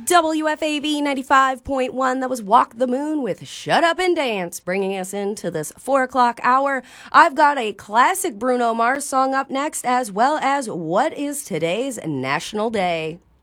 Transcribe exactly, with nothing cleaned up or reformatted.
W F A V ninety-five point one. That was Walk the Moon with Shut Up and Dance, bringing us into this four o'clock hour. I've got a classic Bruno Mars song up next, as well as what is today's National Day.